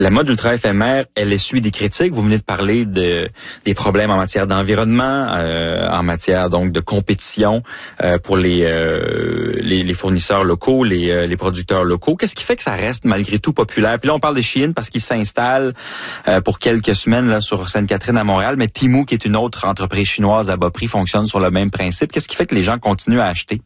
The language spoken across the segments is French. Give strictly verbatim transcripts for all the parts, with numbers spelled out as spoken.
La mode ultra éphémère, elle essuie des critiques. Vous venez de parler de des problèmes en matière d'environnement, euh, en matière donc de compétition euh, pour les, euh, les les fournisseurs locaux, les euh, les producteurs locaux. Qu'est-ce qui fait que ça reste malgré tout populaire? Puis là, on parle des Shein parce qu'ils s'installent euh, pour quelques semaines là sur Sainte-Catherine à Montréal, mais Temu, qui est une autre entreprise chinoise à bas prix, fonctionne sur le même principe. Qu'est-ce qui fait que les gens continuent à acheter?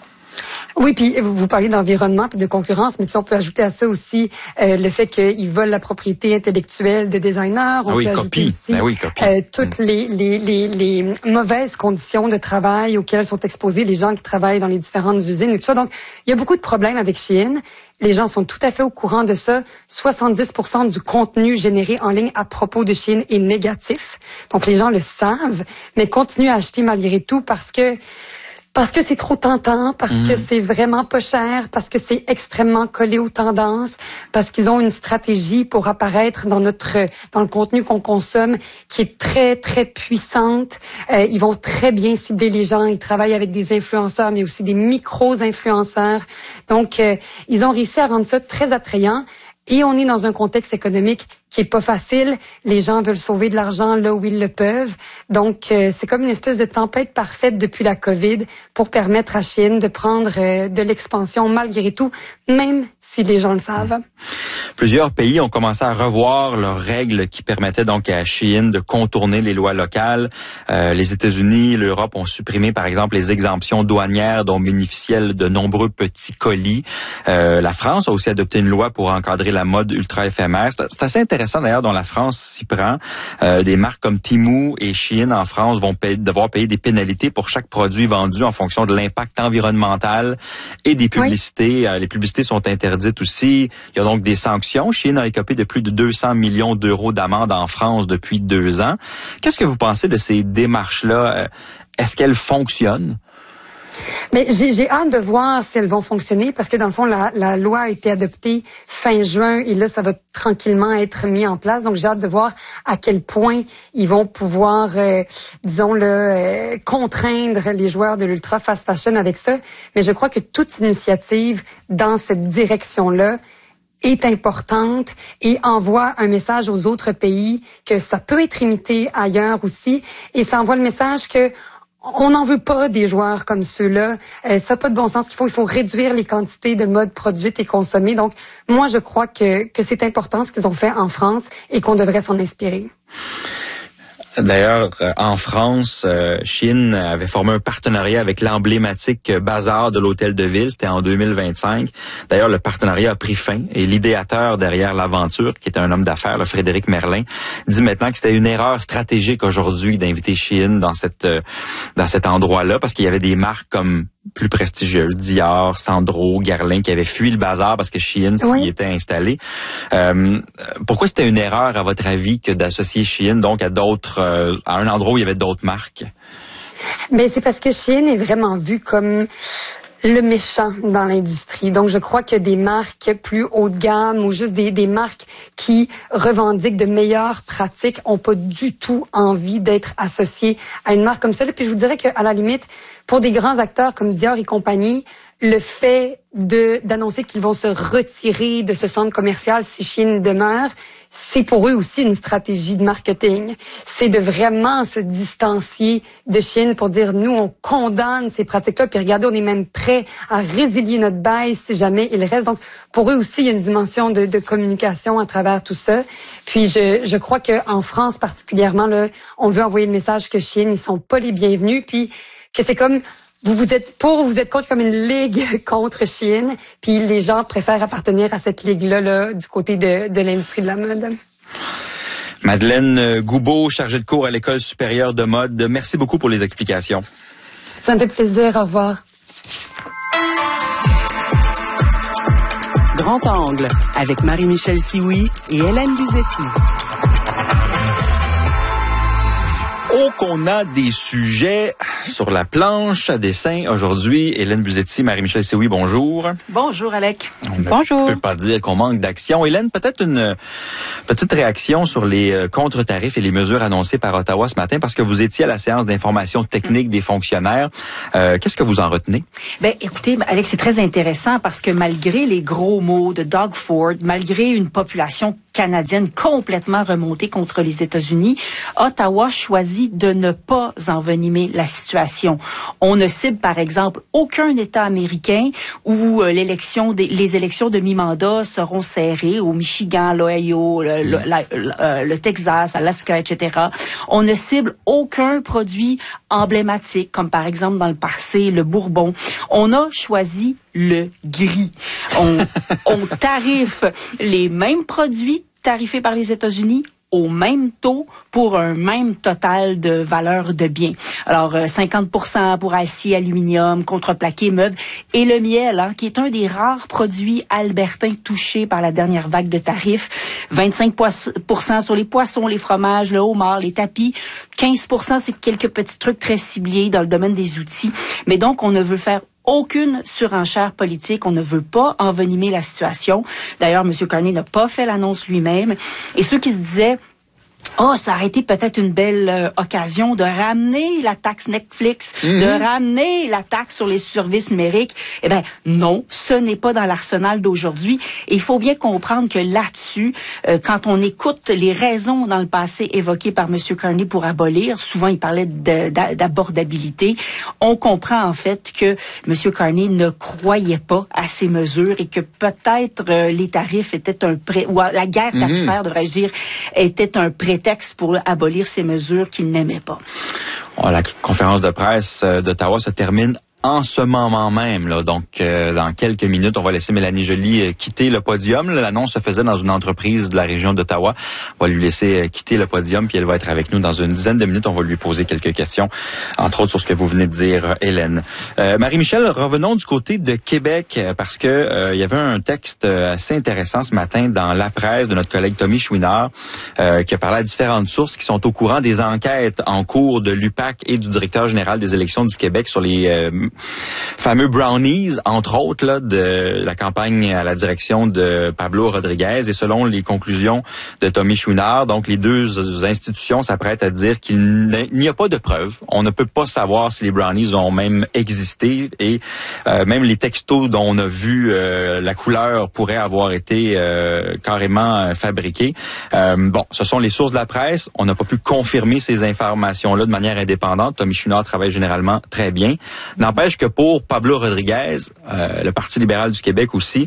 Oui, puis vous parlez d'environnement puis de concurrence, mais tu sais, on peut ajouter à ça aussi euh, le fait qu'ils volent la propriété intellectuelle de designers. On ah oui, peut copie. ajouter aussi ben oui, copie. Euh, toutes mm. les, les, les, les mauvaises conditions de travail auxquelles sont exposés les gens qui travaillent dans les différentes usines et tout ça. Donc, il y a beaucoup de problèmes avec Shein. Les gens sont tout à fait au courant de ça. soixante-dix pour cent du contenu généré en ligne à propos de Shein est négatif. Donc, les gens le savent, mais continuent à acheter malgré tout parce que Parce que c'est trop tentant, parce mmh. que c'est vraiment pas cher, parce que c'est extrêmement collé aux tendances, parce qu'ils ont une stratégie pour apparaître dans notre dans le contenu qu'on consomme qui est très très puissante. Euh, ils vont très bien cibler les gens. Ils travaillent avec des influenceurs, mais aussi des micro-influenceurs. Donc, euh, ils ont réussi à rendre ça très attrayant. Et on est dans un contexte économique qui est pas facile. Les gens veulent sauver de l'argent là où ils le peuvent. Donc, euh, c'est comme une espèce de tempête parfaite depuis la COVID pour permettre à Shein de prendre euh, de l'expansion malgré tout, même si les gens le savent. Plusieurs pays ont commencé à revoir leurs règles qui permettaient donc à Shein de contourner les lois locales. Euh, les États-Unis et l'Europe ont supprimé, par exemple, les exemptions douanières dont bénéficiaient de nombreux petits colis. Euh, la France a aussi adopté une loi pour encadrer la mode ultra éphémère. C'est, c'est assez intéressant d'ailleurs dont la France s'y prend. Euh, des marques comme Temu et Shein en France vont payer, devoir payer des pénalités pour chaque produit vendu en fonction de l'impact environnemental et des publicités. Oui. Euh, les publicités sont interdites aussi. Il y a donc des sanctions. Shein a écopé de plus de deux cents millions d'euros d'amende en France depuis deux ans. Qu'est-ce que vous pensez de ces démarches-là? Est-ce qu'elles fonctionnent? Mais j'ai, j'ai hâte de voir si elles vont fonctionner parce que dans le fond, la, la loi a été adoptée fin juin et là, ça va tranquillement être mis en place. Donc, j'ai hâte de voir à quel point ils vont pouvoir, euh, disons, le, euh, contraindre les joueurs de l'ultra fast fashion avec ça. Mais je crois que toute initiative dans cette direction-là est importante et envoie un message aux autres pays que ça peut être imité ailleurs aussi. Et ça envoie le message que on n'en veut pas des joueurs comme ceux-là. Euh, ça n'a pas de bon sens. Il faut, il faut réduire les quantités de mode produites et consommées. Donc, moi, je crois que, que c'est important ce qu'ils ont fait en France et qu'on devrait s'en inspirer. D'ailleurs, en France, euh, Shein avait formé un partenariat avec l'emblématique Bazar de l'Hôtel de Ville. C'était en deux mille vingt-cinq. D'ailleurs, le partenariat a pris fin et l'idéateur derrière l'aventure, qui est un homme d'affaires, le Frédéric Merlin, dit maintenant que c'était une erreur stratégique aujourd'hui d'inviter Shein dans cette euh, dans cet endroit-là parce qu'il y avait des marques comme plus prestigieuses, Dior, Sandro, Guerlain, qui avaient fui le bazar parce que Shein s'y oui. était installé. Euh, pourquoi c'était une erreur, à votre avis, que d'associer Shein donc à d'autres, euh, à un endroit où il y avait d'autres marques? Mais c'est parce que Shein est vraiment vu comme le méchant dans l'industrie. Donc, je crois que des marques plus haut de gamme ou juste des, des marques qui revendiquent de meilleures pratiques ont pas du tout envie d'être associées à une marque comme celle-là. Puis je vous dirais qu'à la limite, pour des grands acteurs comme Dior et compagnie, le fait de d'annoncer qu'ils vont se retirer de ce centre commercial si Shein demeure, c'est pour eux aussi une stratégie de marketing. C'est de vraiment se distancier de Shein pour dire, nous, on condamne ces pratiques-là, puis regardez, on est même prêt à résilier notre bail si jamais il reste. Donc, pour eux aussi, il y a une dimension de, de communication à travers tout ça. Puis, je, je crois qu'en France particulièrement, là, on veut envoyer le message que Shein, ils sont pas les bienvenus, puis que c'est comme... Vous vous êtes pour, vous êtes contre comme une ligue contre Shein, puis les gens préfèrent appartenir à cette ligue-là là, du côté de, de l'industrie de la mode. Madeleine Goubeau, chargée de cours à l'École supérieure de mode, merci beaucoup pour les explications. Ça me fait plaisir, au revoir. Grand Angle, avec Marie-Michel Sioui et Hélène Buzetti. Oh, qu'on a des sujets sur la planche à dessin aujourd'hui. Hélène Buzetti, Marie-Michel Sioui, bonjour. Bonjour, Alec. On bonjour. ne peut pas dire qu'on manque d'action. Hélène, peut-être une petite réaction sur les contre-tarifs et les mesures annoncées par Ottawa ce matin, parce que vous étiez à la séance d'information technique des fonctionnaires. Euh, qu'est-ce que vous en retenez? Ben, écoutez, Alex, c'est très intéressant parce que malgré les gros mots de Doug Ford, malgré une population canadienne complètement remontée contre les États-Unis, Ottawa choisit de ne pas envenimer la situation. On ne cible, par exemple, aucun État américain où euh, l'élection des, les élections de mi-mandat seront serrées, au Michigan, l'Ohio, le, le, la, le, le Texas, Alaska, et cetera. On ne cible aucun produit emblématique, comme par exemple dans le passé, le Bourbon. On a choisi le gris. On, on tarife les mêmes produits tarifés par les États-Unis au même taux pour un même total de valeur de biens. Alors, cinquante pour cent pour acier, aluminium, contreplaqué, meubles et le miel, hein, qui est un des rares produits albertains touchés par la dernière vague de tarifs. vingt-cinq pour cent sur les poissons, les fromages, le homard, les tapis. quinze pour cent, c'est quelques petits trucs très ciblés dans le domaine des outils. Mais donc, on ne veut faire aucune surenchère politique. On ne veut pas envenimer la situation. D'ailleurs, M. Carney n'a pas fait l'annonce lui-même. Et ceux qui se disaient oh, ça aurait été peut-être une belle euh, occasion de ramener la taxe Netflix, mm-hmm. de ramener la taxe sur les services numériques. Eh bien, non, ce n'est pas dans l'arsenal d'aujourd'hui. Et il faut bien comprendre que là-dessus, euh, quand on écoute les raisons dans le passé évoquées par M. Carney pour abolir, souvent il parlait de, d'abordabilité, on comprend en fait que M. Carney ne croyait pas à ces mesures et que peut-être euh, les tarifs étaient un pré... ou la guerre tarifaire, mm-hmm. devrais-je dire, était un prétexte pour abolir ces mesures qu'il n'aimait pas. La conférence de presse d'Ottawa se termine en ce moment même, là. Donc, euh, dans quelques minutes, on va laisser Mélanie Joly euh, quitter le podium. L'annonce se faisait dans une entreprise de la région d'Ottawa. On va lui laisser euh, quitter le podium, puis elle va être avec nous dans une dizaine de minutes. On va lui poser quelques questions, entre autres sur ce que vous venez de dire, Hélène. Euh, Marie-Michel, revenons du côté de Québec, parce que euh, il y avait un texte assez intéressant ce matin dans la presse de notre collègue Tommy Chouinard, euh, qui a parlé à différentes sources qui sont au courant des enquêtes en cours de l'U P A C et du directeur général des élections du Québec sur les euh, fameux brownies, entre autres, là, de la campagne à la direction de Pablo Rodriguez. Et selon les conclusions de Tommy Chouinard, donc les deux institutions s'apprêtent à dire qu'il n'y a pas de preuves. On ne peut pas savoir si les brownies ont même existé et euh, même les textos dont on a vu euh, la couleur pourrait avoir été euh, carrément fabriqués. Euh, bon, ce sont les sources de la presse. On n'a pas pu confirmer ces informations-là de manière indépendante. Tommy Chouinard travaille généralement très bien. N'empêche que pour Pablo Rodriguez, euh, le Parti libéral du Québec aussi,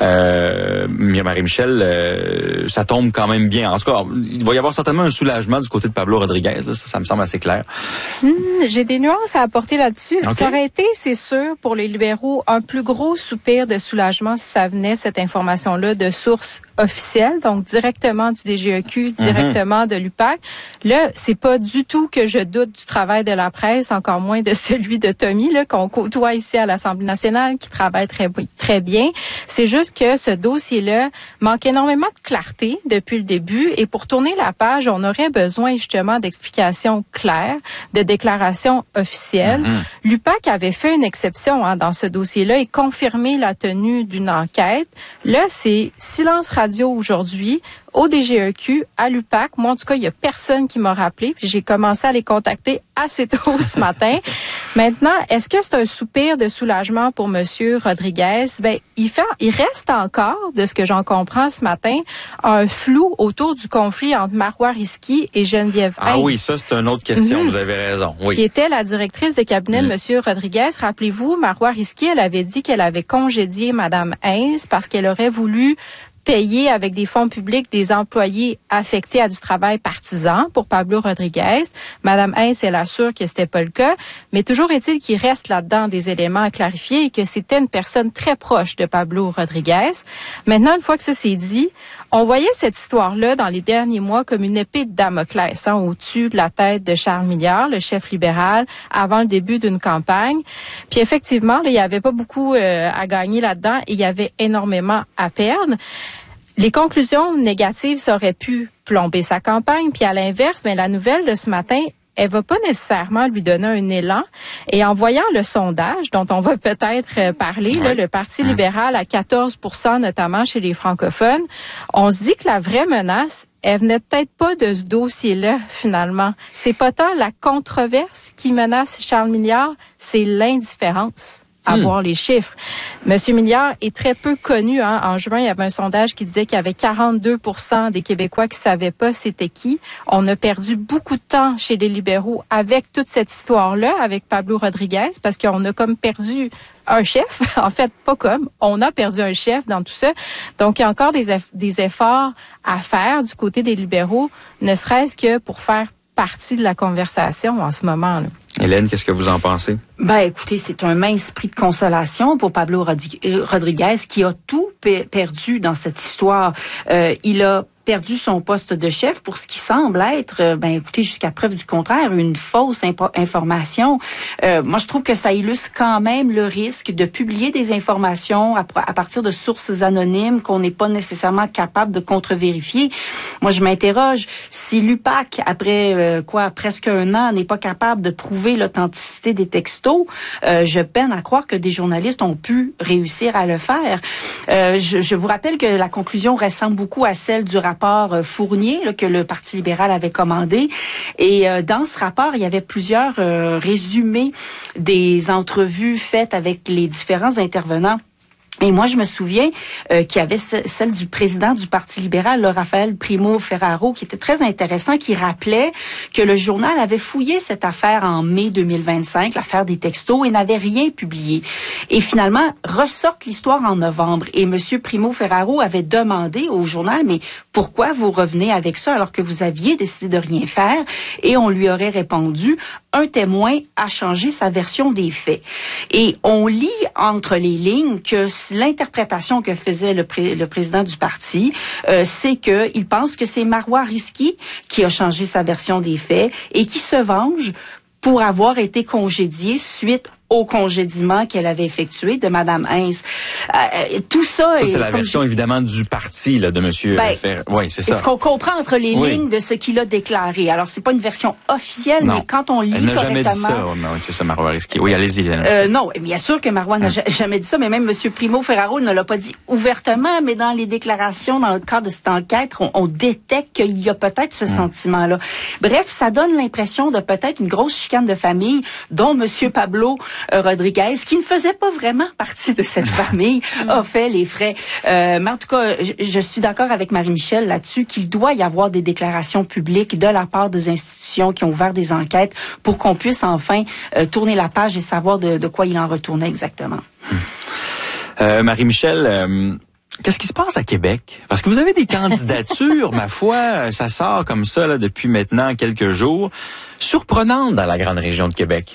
euh, Marie-Michel, euh, ça tombe quand même bien. En tout cas, il va y avoir certainement un soulagement du côté de Pablo Rodriguez. Là, ça, ça me semble assez clair. Hum, j'ai des nuances à apporter là-dessus. Okay. Ça aurait été, c'est sûr, pour les libéraux, un plus gros soupir de soulagement si ça venait, cette information-là, de source officielle, donc directement du D G E Q, directement mm-hmm. de l'U P A C. Là, c'est pas du tout que je doute du travail de la presse, encore moins de celui de Tommy, là, qu'on côtoie ici à l'Assemblée nationale, qui travaille très, très bien. C'est juste que ce dossier-là manque énormément de clarté depuis le début, et pour tourner la page, on aurait besoin justement d'explications claires, de déclarations officielles. Mm-hmm. L'U P A C avait fait une exception hein, dans ce dossier-là et confirmé la tenue d'une enquête. Là, c'est silence radio aujourd'hui, au D G E Q, à l'U P A C. Moi, en tout cas, il y a personne qui m'a rappelé. Puis j'ai commencé à les contacter assez tôt ce matin. Maintenant, est-ce que c'est un soupir de soulagement pour Monsieur Rodriguez? Ben, il fait, il reste encore, de ce que j'en comprends ce matin, un flou autour du conflit entre Marois Risky et Geneviève Hintz. Ah oui, ça, c'est une autre question. Mm-hmm. Vous avez raison. Oui. Qui était la directrice de cabinet mm. de Monsieur Rodriguez. Rappelez-vous, Marois Risky, elle avait dit qu'elle avait congédié Madame Hintz parce qu'elle aurait voulu payer avec des fonds publics des employés affectés à du travail partisan pour Pablo Rodriguez. Madame Hintz, elle assure que c'était pas le cas, mais toujours est-il qu'il reste là-dedans des éléments à clarifier et que c'était une personne très proche de Pablo Rodriguez. Maintenant, une fois que ça c'est dit, on voyait cette histoire-là dans les derniers mois comme une épée de Damoclès hein, au-dessus de la tête de Charles Milliard, le chef libéral, avant le début d'une campagne. Puis effectivement, là, il y avait pas beaucoup euh, à gagner là-dedans et il y avait énormément à perdre. Les conclusions négatives, ça aurait pu plomber sa campagne. Puis à l'inverse, mais la nouvelle de ce matin, elle va pas nécessairement lui donner un élan. Et en voyant le sondage, dont on va peut-être parler, oui. là, le Parti libéral à quatorze pour cent, notamment chez les francophones, on se dit que la vraie menace, elle venait peut-être pas de ce dossier-là, finalement. C'est pas tant la controverse qui menace Charles Milliard, c'est l'indifférence. avoir mmh. les chiffres. Monsieur Milliard est très peu connu. Hein. En juin, il y avait un sondage qui disait qu'il y avait quarante-deux pour cent des Québécois qui savaient pas c'était qui. On a perdu beaucoup de temps chez les libéraux avec toute cette histoire-là, avec Pablo Rodriguez, parce qu'on a comme perdu un chef. En fait, pas comme. On a perdu un chef dans tout ça. Donc, il y a encore des, eff- des efforts à faire du côté des libéraux, ne serait-ce que pour faire partie de la conversation en ce moment-là. Hélène, qu'est-ce que vous en pensez? Ben, écoutez, c'est un mince prix de consolation pour Pablo Rodriguez qui a tout pe- perdu dans cette histoire. Euh, il a perdu son poste de chef pour ce qui semble être, ben écoutez, jusqu'à preuve du contraire, une fausse impo- information. Euh, moi, je trouve que ça illustre quand même le risque de publier des informations à, à partir de sources anonymes qu'on n'est pas nécessairement capable de contre-vérifier. Moi, je m'interroge, si l'U P A C, après euh, quoi, presque un an, n'est pas capable de prouver l'authenticité des textos, euh, je peine à croire que des journalistes ont pu réussir à le faire. Euh, je, je vous rappelle que la conclusion ressemble beaucoup à celle du rapport Fournier là, que le Parti libéral avait commandé. Et euh, dans ce rapport, il y avait plusieurs euh, résumés des entrevues faites avec les différents intervenants. Et moi, je me souviens euh, qu'il y avait ce, celle du président du Parti libéral, là, Raphaël Primo Ferraro, qui était très intéressant, qui rappelait que le journal avait fouillé cette affaire en mai deux mille vingt-cinq, l'affaire des textos, et n'avait rien publié. Et finalement, ressorte l'histoire en novembre. Et M. Primo Ferraro avait demandé au journal, mais pourquoi vous revenez avec ça alors que vous aviez décidé de rien faire? Et on lui aurait répondu, un témoin a changé sa version des faits. Et on lit entre les lignes que l'interprétation que faisait le, pré- le président du parti, euh, c'est qu'il pense que c'est Marois Risky qui a changé sa version des faits et qui se venge pour avoir été congédié suite au congédiement qu'elle avait effectué de Mme Heinz. Euh, tout ça... Ça, c'est est, la version, je... évidemment, du parti là, de M. Ben, Ferraro. Oui, c'est ça. C'est ce qu'on comprend entre les oui. lignes de ce qu'il a déclaré. Alors, c'est pas une version officielle, non. mais quand on lit Elle n'a correctement... jamais dit ça. Oui, c'est ça, Marois Risky. Oui, allez-y. Euh, non, bien sûr que Marois n'a hum. jamais dit ça, mais même M. Primo Ferraro ne l'a pas dit ouvertement, mais dans les déclarations, dans le cadre de cette enquête, on, on détecte qu'il y a peut-être ce hum. sentiment-là. Bref, ça donne l'impression de peut-être une grosse chicane de famille, dont M. Pablo euh, Rodriguez, qui ne faisait pas vraiment partie de cette famille, a fait les frais. Euh, mais en tout cas, je, je suis d'accord avec Marie-Michel là-dessus qu'il doit y avoir des déclarations publiques de la part des institutions qui ont ouvert des enquêtes pour qu'on puisse enfin euh, tourner la page et savoir de, de quoi il en retournait exactement. Euh, Marie-Michel... Euh... Qu'est-ce qui se passe à Québec? Parce que vous avez des candidatures, ma foi, ça sort comme ça là, depuis maintenant quelques jours, surprenantes dans la grande région de Québec.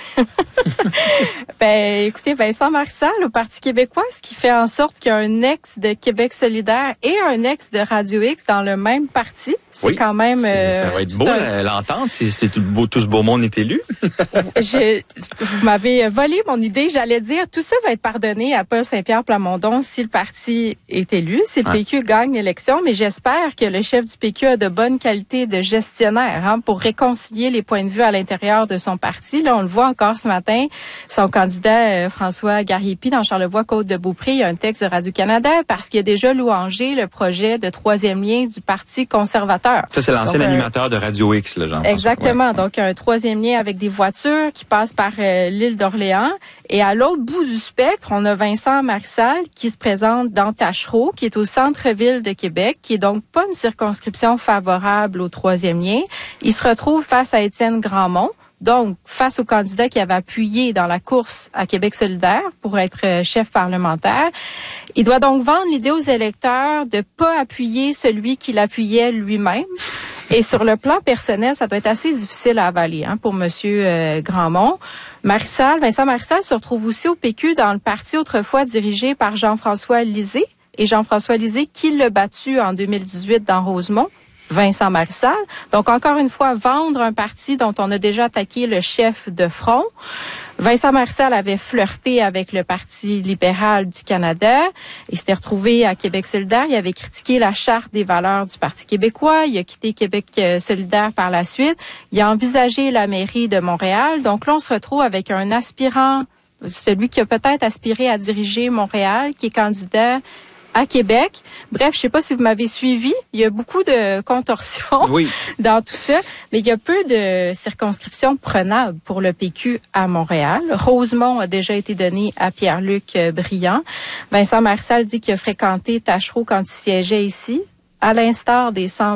Ben, écoutez, Vincent Marissal au Parti québécois, ce qui fait en sorte qu'il y a un ex de Québec solidaire et un ex de Radio X dans le même parti. C'est oui, quand même... Euh, ça va être beau, un... l'entente, si c'est tout, beau, tout ce beau monde est élu. je, vous m'avez volé mon idée. J'allais dire, tout ça va être pardonné à Paul Saint-Pierre Plamondon si le parti est élu, si le ah. P Q gagne l'élection, mais j'espère que le chef du P Q a de bonnes qualités de gestionnaire hein, pour réconcilier les points de vue à l'intérieur de son parti. Là, on le voit encore ce matin, son candidat euh, François Gariepi dans Charlevoix-Côte-de-Beaupré, il y a un texte de Radio-Canada parce qu'il a déjà louangé le projet de troisième lien du Parti conservateur. Ça, c'est l'ancien donc, animateur euh, de Radio X, le genre. Exactement. Ouais. Donc, un troisième lien avec des voitures qui passent par euh, l'île d'Orléans. Et à l'autre bout du spectre, on a Vincent Marissal qui se présente dans Tachereau, qui est au centre-ville de Québec, qui est donc pas une circonscription favorable au troisième lien. Il se retrouve face à Étienne Grandmont. Donc, face au candidat qui avait appuyé dans la course à Québec solidaire pour être chef parlementaire, il doit donc vendre l'idée aux électeurs de pas appuyer celui qui l'appuyait lui-même. Et sur le plan personnel, ça doit être assez difficile à avaler hein, pour Monsieur euh, Grandmont. Marissal, Vincent Marissal se retrouve aussi au P Q dans le parti autrefois dirigé par Jean-François Lisée. Et Jean-François Lisée qui l'a battu en deux mille dix-huit dans Rosemont. Vincent Marissal. Donc, encore une fois, vendre un parti dont on a déjà attaqué le chef de front. Vincent Marissal avait flirté avec le Parti libéral du Canada. Il s'était retrouvé à Québec solidaire. Il avait critiqué la charte des valeurs du Parti québécois. Il a quitté Québec solidaire par la suite. Il a envisagé la mairie de Montréal. Donc là, on se retrouve avec un aspirant, celui qui a peut-être aspiré à diriger Montréal, qui est candidat à Québec. Bref, je sais pas si vous m'avez suivi. Il y a beaucoup de contorsions oui. dans tout ça, mais il y a peu de circonscriptions prenables pour le P Q à Montréal. Rosemont a déjà été donné à Pierre-Luc Briand. Vincent Marissal dit qu'il a fréquenté Tachereau quand il siégeait ici, à l'instar des centres